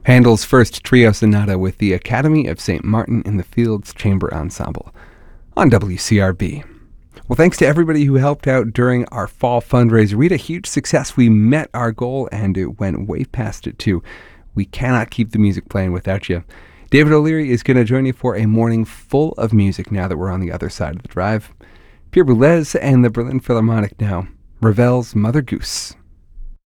Handel's first trio sonata with the Academy of St. Martin in the Fields Chamber Ensemble on WCRB. Well, thanks to everybody who helped out during our fall fundraiser. We had a huge success. We met our goal, and it went way past it, too. We cannot keep the music playing without you. David O'Leary is going to join you for a morning full of music now that we're on the other side of the drive. Pierre Boulez and the Berlin Philharmonic now. Ravel's Mother Goose.